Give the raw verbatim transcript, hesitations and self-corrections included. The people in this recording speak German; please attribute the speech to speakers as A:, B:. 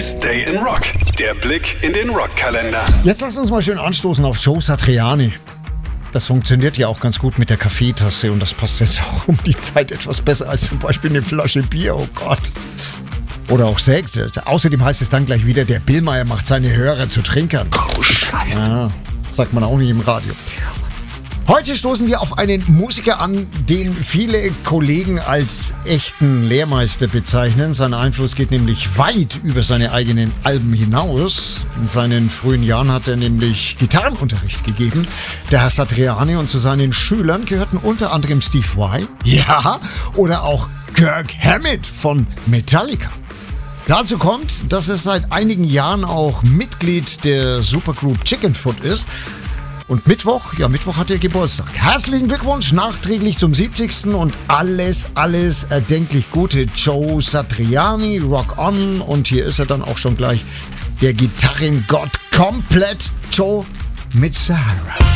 A: This Day in Rock. Der Blick in den Rockkalender.
B: Jetzt lass uns mal schön anstoßen auf Joe Satriani. Das funktioniert ja auch ganz gut mit der Kaffeetasse und das passt jetzt auch um die Zeit etwas besser als zum Beispiel eine Flasche Bier, oh Gott. Oder auch Sekt. Außerdem heißt es dann gleich wieder, der Billmeier macht seine Hörer zu Trinkern.
C: Oh, Scheiße.
B: Ja, sagt man auch nicht im Radio. Heute stoßen wir auf einen Musiker an, den viele Kollegen als echten Lehrmeister bezeichnen. Sein Einfluss geht nämlich weit über seine eigenen Alben hinaus. In seinen frühen Jahren hat er nämlich Gitarrenunterricht gegeben, der Herr Satriani, und zu seinen Schülern gehörten unter anderem Steve Vai, ja, oder auch Kirk Hammett von Metallica. Dazu kommt, dass er seit einigen Jahren auch Mitglied der Supergroup Chickenfoot ist. Und Mittwoch, ja Mittwoch hat er Geburtstag. Herzlichen Glückwunsch nachträglich zum siebzigsten und alles, alles erdenklich Gute. Joe Satriani, Rock On. Und hier ist er dann auch schon gleich, der Gitarrengott komplett. Joe mit Sahara.